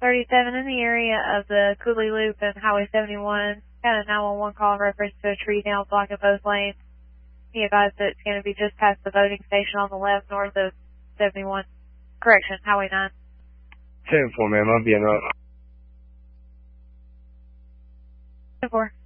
37 in the area of the Cooley Loop and Highway 71. Got a 911 call in reference to a tree down blocking both lanes. He advised that it's going to be just past the voting station on the left north of 71. Correction, Highway 9. 10-4, ma'am. I'll be in up. 10-4.